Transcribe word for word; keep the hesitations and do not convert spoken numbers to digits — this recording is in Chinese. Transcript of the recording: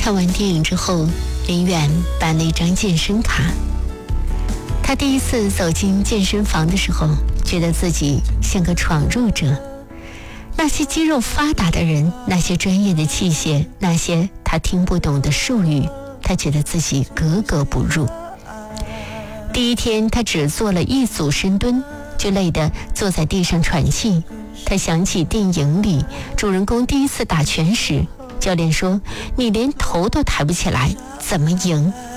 看完电影之后，林远办了一张健身卡。他第一次走进健身房的时候，觉得自己像个闯入者。那些肌肉发达的人，那些专业的器械，那些他听不懂的术语，他觉得自己格格不入。第一天，他只做了一组深蹲，就累得坐在地上喘气。他想起电影里主人公第一次打拳时，教练说：“你连头都抬不起来，怎么赢？”